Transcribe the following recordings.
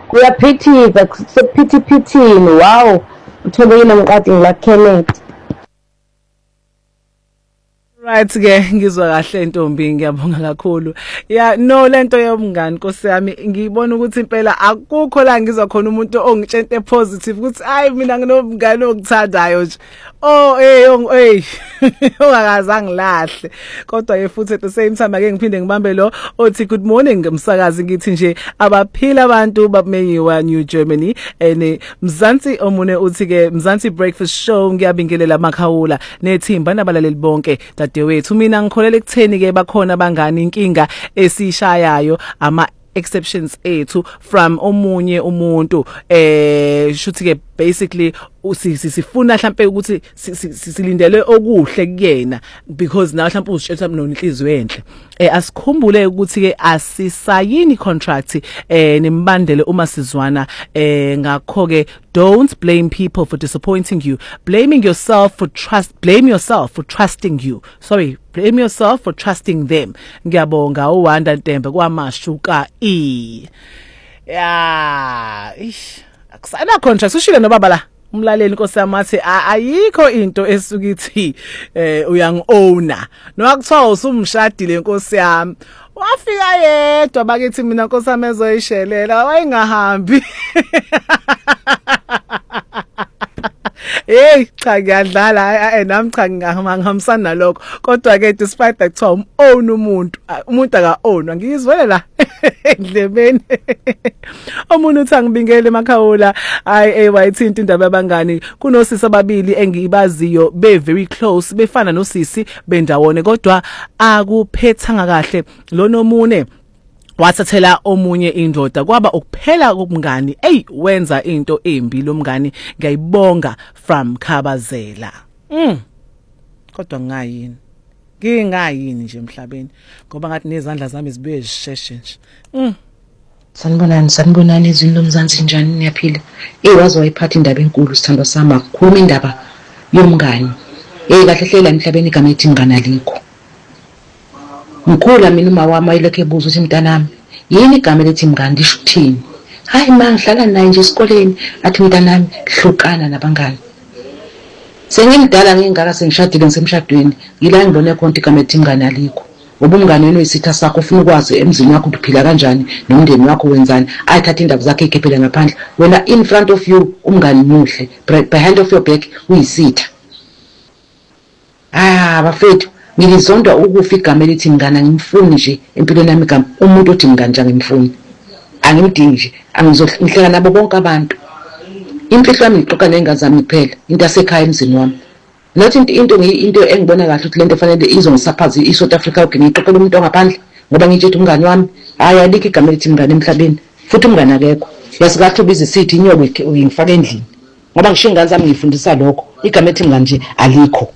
Kuyaphithisa sekuphithiphithini. Wow, utholekile umqadi ngilakhenet. Right ke ngizwa kahle Ntombi, ngiyabonga kakhulu. Yeah, no lento yomngani Nkosi yami, ngibona ukuthi impela akukho la ngizwa khona umuntu ongitshente positive ukuthi hayi mina nginomngani ongithandayo nje. Oh ongakazange lahle. Kodwa ke futhi at the same time ake ngiphinde ngibambe lo othi good morning ngumsakazi ngithi nje abaphila abantu babumenyiwa New Germany Mzansi omune uthi ke Mzansi Breakfast Show ngiyabingelela Makhawula nethimba nabalaleli bonke dadewethu. Mina ngikholela ekutheni ke bakhona abangani inkinga esishayayo ama exceptions ethu from omunye umuntu shuthi ke basically sifuna mhlambe ukuthi silindele okuhle kuyena because nawe mhlambe uzitshela nonhliziyo enhle asikhumbule ukuthi ke asisayini contract nembandele uma sizwana ngakho ke don't blame people for disappointing you. Blame yourself for trusting you. Blame yourself for trusting them. Ngiyabonga uWanda Ntembe kwamashuka akusana contract ushile nobaba la umlaleli Nkosi yami athi ayikho into esukithi uyangi-owna noma kuthiwa usumshadile Nkosi yami wafika yedwa bakithi mina Nkosi yami ezoyishelela wayingahambi. Hey cha ngiyadlala nami cha ngihambisana nalokho kodwa ke despite that kuthiwa own umuntu aka-ownwa ngiyizwele la endlebeni. Omuntu uthi angibingele Makhawula wayithinta indaba yabangani kunosisi ababili engibaziyo be very close befana nosisi bendawone kodwa akuphethanga kahle lo nomune wathathela omunye indoda kwaba ukuphela kobungani wenza into embi lo mngani ngiyayibonga from Khabazela. Kodwa ngingayini nje emhlabeni ngoba ngathi nezandla zami zibuye zisheshe nje. Sanibonani izinto Mzansi njani niyaphila? Wazi wayiphatha indaba enkulu sithandwa sami akukhuluma indaba yomngani. Kahle hlela emhlabeni igama ethi mngani alikho. Ngikhula mina uma wami ayileke ebuza ukuthi mntanami yini igama lethi mngani lisho ukuthini? Hayi ma ngihlala naye nje esikoleni athi mntanami hlukana nabangani. Sengimdala ngingaka sengishadile ngisemshadweni ngila ngibone khona igama lethi mngani alikho. Ubumngani wenu isitha sakho ufuna ukwazi emzini wakho uphila kanjani nomndeni wakho wenzani ayithatha indaba zakhe ikhephela ngaphandle wena in front of you umngani muhle behind of your back uyisitha. Bafethu ngilizondwa ukufa igama elithi mngani angimfuni nje empilweni yami igama umuntu othi mngani nje angimfuni angimdingi nje angizohlala nabo bonke abantu imfihlo yami ixoxa nengane zami kuphela into asekhaya emzini wami not into engibona kahle ukuthi lento fanele izongisaphaza iSouth Africa ugcina ixoxela umuntu ongaphandle ngoba ngitshela umngani wami alikho igama elithi mngani emhlabeni futhi umngani akekho yasikathi ubiza isithi inyobe uyingifaka endlini ngoba ngisho ingane zami ngifundisa lokho igama elithi mngani nje alikho.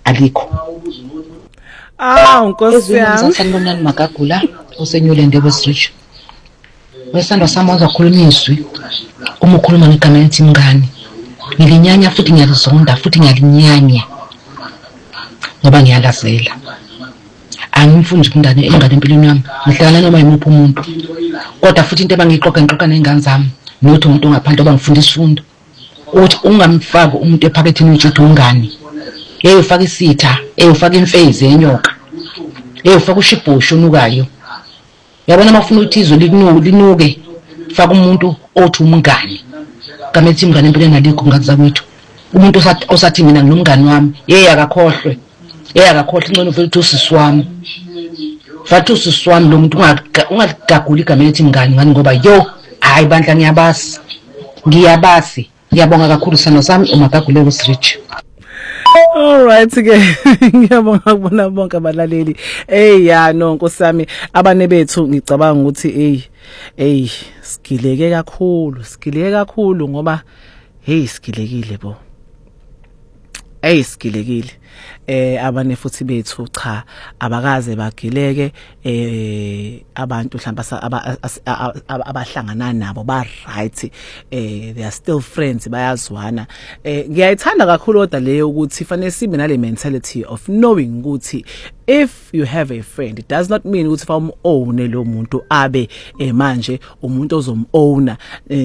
Nkosi yami sanibonani Makagula useNewland eWestridge. Wesandwa sami wazakhuluma izwi uma ukhuluma ngegama elithi mngani ngilinyanya futhi ngiyalizonda futhi ngiyalinyanya ngoba ngiyalazela angimfuni nje umndane engane empilweni yami ngihlala noma yimuphi umuntu kodwa futhi into ebangixoxa nengane zami nothi umuntu ongaphandle obangifundisa ifundo uthi ungamfaki umuntu ephaketheni uthi ungani ufaka isitha ufaka imfezi yenyoka ufaka ushibhosho onukayo yabona mafuna ukuthi izwe linuke faka umuntu othi umngani igama elithi mngani empilweni alikho ngaza kwethu umuntu osathi mina nginomngani wami akakhohlwe ingcono vele usisi wami fathi usisi wami lo muntu ungagaguli igama elithi mngani ngani ngoba hayi bandla ngiyabasi ngiyabonga kakhulu sano sami uMagagule Westridge. Alright ke ngiyabonga kubona bonke abalaleli. No Nkosi yami abane bethu ngicabanga ukuthi sigileke kakhulu ngoba sigilekile bo. Sigilekile. Abane futhi bethu cha abakaze bagileke abantu mhlawumbe abahlangana nabo ba right they are still friends bayazwana ngiyayithanda kakhulu oda leyo ukuthi fanele sibe nale mentality of knowing ukuthi if you have a friend it does not mean ukuthi fa own lo muntu abe manje umuntu ozom owner